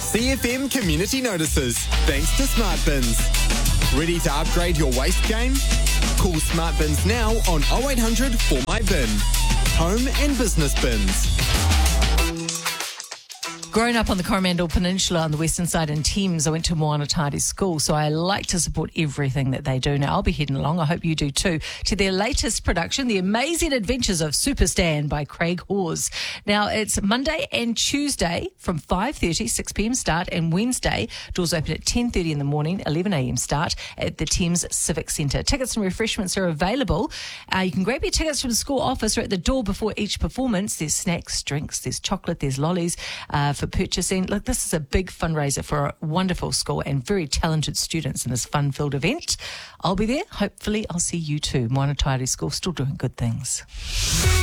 CFM Community Notices, thanks to Smart Bins. Ready to upgrade your waste game? Call Smart Bins now on 0800 for my bin. Home and business bins. Growing up on the Coromandel Peninsula on the western side in Thames, I went to Moana Tāori School, so I like to support everything that they do. Now, I'll be heading along, I hope you do too, to their latest production, The Amazing Adventures of Super Stan by Craig Hawes. Now, it's Monday and Tuesday from 5:30, 6 p.m. start, and Wednesday, doors open at 10:30 in the morning, 11 a.m. start at the Thames Civic Centre. Tickets and refreshments are available. You can grab your tickets from the school office or at the door before each performance. There's snacks, drinks, there's chocolate, there's lollies for purchasing. Look, this is a big fundraiser for a wonderful school and very talented students in this fun-filled event. I'll be there. Hopefully, I'll see you too. Moana Tāori School still doing good things.